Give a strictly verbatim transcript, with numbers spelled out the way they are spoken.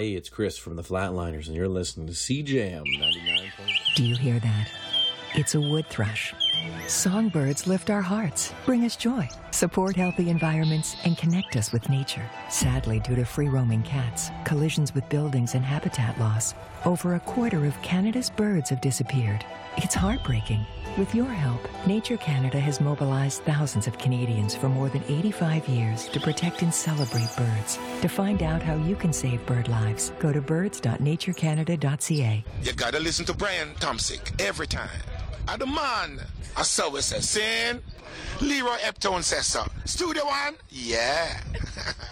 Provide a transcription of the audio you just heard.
Hey, it's Chris from the Flatliners, and you're listening to C J M ninety-nine point one. Do you hear that? It's a wood thrush. Songbirds lift our hearts, bring us joy, support healthy environments, and connect us with nature. Sadly, due to free-roaming cats, collisions with buildings, and habitat loss, over a quarter of Canada's birds have disappeared. It's heartbreaking. With your help, Nature Canada has mobilized thousands of Canadians for more than eighty-five years to protect and celebrate birds. To find out how you can save bird lives, go to birds dot nature canada dot c a. You gotta listen to Brian Tomsick every time. I the man, I saw it say, Leroy Epton says so. Studio One, yeah.